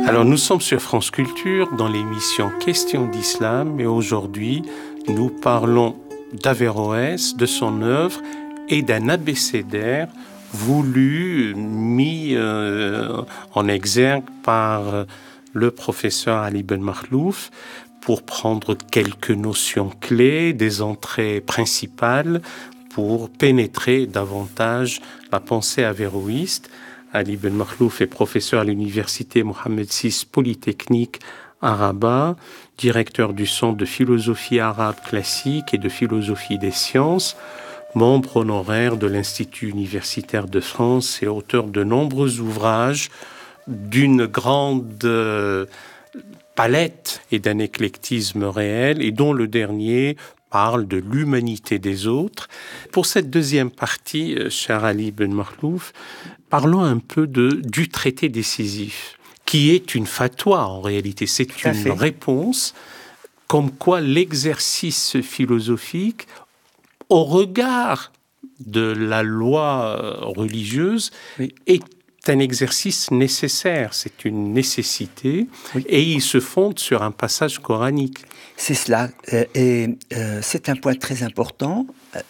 Alors nous sommes sur France Culture dans l'émission Questions d'Islam et aujourd'hui nous parlons d'Averroès, de son œuvre et d'un abécédaire mis en exergue par le professeur Ali Ben Makhlouf pour prendre quelques notions clés, des entrées principales pour pénétrer davantage la pensée averroïste. Ali Ben Makhlouf est professeur à l'université Mohammed VI Polytechnique à Rabat, directeur du Centre de philosophie arabe classique et de philosophie des sciences, membre honoraire de l'Institut universitaire de France et auteur de nombreux ouvrages d'une grande palette et d'un éclectisme réel, et dont le dernier parle de l'humanité des autres. Pour cette deuxième partie, cher Ali Ben Makhlouf, parlons un peu du traité décisif, qui est une fatwa en réalité. C'est une réponse comme quoi l'exercice philosophique, au regard de la loi religieuse, est un exercice nécessaire, c'est une nécessité, et il se fonde sur un passage coranique. C'est cela, et c'est un point très important.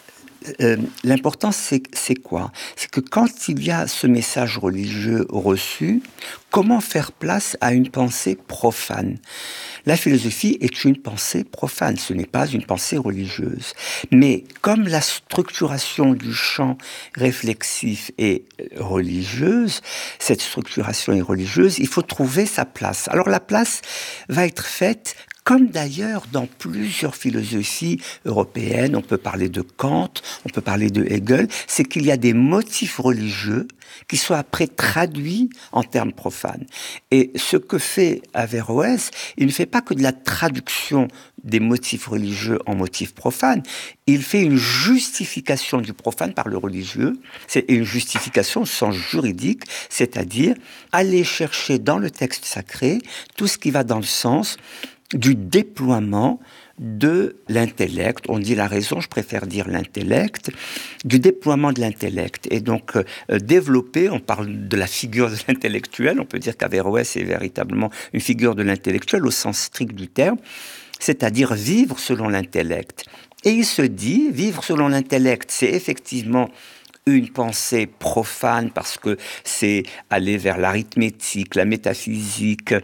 L'important, c'est quoi? C'est que quand il y a ce message religieux reçu, comment faire place à une pensée profane? La philosophie est une pensée profane, ce n'est pas une pensée religieuse. Mais comme la structuration du champ réflexif est religieuse, cette structuration est religieuse, il faut trouver sa place. Alors la place va être faite comme d'ailleurs dans plusieurs philosophies européennes, on peut parler de Kant, on peut parler de Hegel, c'est qu'il y a des motifs religieux qui sont après traduits en termes profanes. Et ce que fait Averroès, il ne fait pas que de la traduction des motifs religieux en motifs profanes, il fait une justification du profane par le religieux, c'est une justification au sens juridique, c'est-à-dire aller chercher dans le texte sacré tout ce qui va dans le sens du déploiement de l'intellect. On dit la raison, je préfère dire l'intellect, du déploiement de l'intellect. Et donc, développer, on parle de la figure de l'intellectuel, on peut dire qu'Averroès est véritablement une figure de l'intellectuel au sens strict du terme, c'est-à-dire vivre selon l'intellect. Et il se dit, vivre selon l'intellect, c'est effectivement une pensée profane parce que c'est aller vers l'arithmétique, la métaphysique,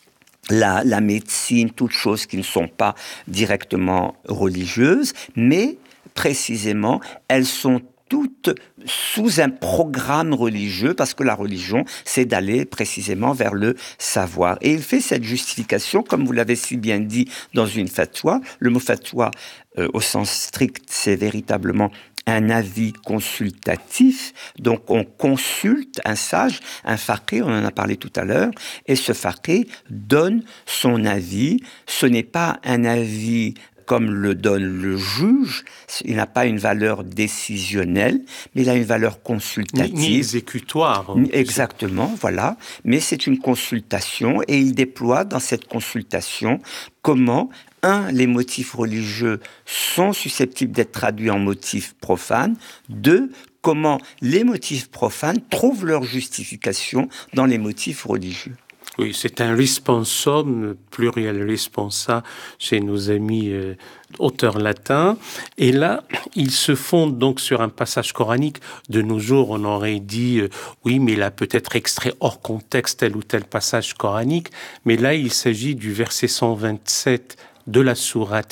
la médecine, toutes choses qui ne sont pas directement religieuses, mais précisément, elles sont toutes sous un programme religieux, parce que la religion, c'est d'aller précisément vers le savoir. Et il fait cette justification, comme vous l'avez si bien dit, dans une fatwa. Le mot fatwa, au sens strict, c'est véritablement un avis consultatif, donc on consulte un sage, un faqih, on en a parlé tout à l'heure, et ce faqih donne son avis. Ce n'est pas un avis comme le donne le juge, il n'a pas une valeur décisionnelle, mais il a une valeur consultative. Ni exécutoire. Exactement, voilà. Mais c'est une consultation, et il déploie dans cette consultation comment les motifs religieux sont susceptibles d'être traduits en motifs profanes. 2, comment les motifs profanes trouvent leur justification dans les motifs religieux. Oui, c'est un responsum, pluriel responsa, chez nos amis auteurs latins. Et là, il se fonde donc sur un passage coranique. De nos jours, on aurait dit, oui, mais il a peut-être extrait hors contexte tel ou tel passage coranique. Mais là, il s'agit du verset 127 de la sourate